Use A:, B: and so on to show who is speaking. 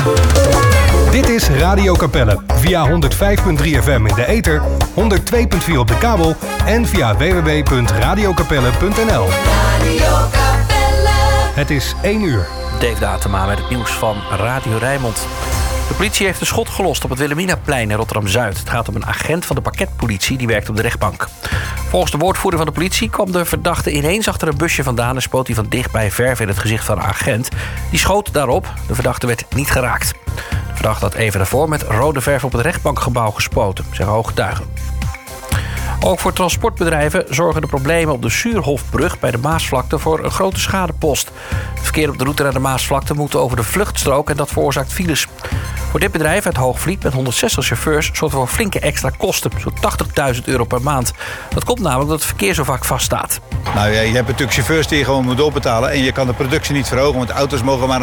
A: Dit is Radio Capelle via 105.3 FM in de ether, 102.4 op de kabel en via www.radiocapelle.nl. Het is 1 uur.
B: Dave Datema met het nieuws van Radio Rijnmond. De politie heeft een schot gelost op het Wilhelminaplein in Rotterdam-Zuid. Het gaat om een agent van de parketpolitie die werkt op de rechtbank. Volgens de woordvoerder van de politie kwam de verdachte ineens achter een busje vandaan en spoot hij van dichtbij verf in het gezicht van een agent. Die schoot daarop. De verdachte werd niet geraakt. De verdachte had even daarvoor met rode verf op het rechtbankgebouw gespoten, zeggen ooggetuigen. Ook voor transportbedrijven zorgen de problemen op de Suurhofbrug bij de Maasvlakte voor een grote schadepost. Het verkeer op de route naar de Maasvlakte moet over de vluchtstrook en dat veroorzaakt files. Voor dit bedrijf uit Hoogvliet met 160 chauffeurs zorgt voor flinke extra kosten, zo'n €80.000 per maand. Dat komt namelijk omdat het verkeer zo vaak vaststaat.
C: Nou ja, je hebt natuurlijk chauffeurs die je gewoon moet doorbetalen en je kan de productie niet verhogen, want auto's mogen maar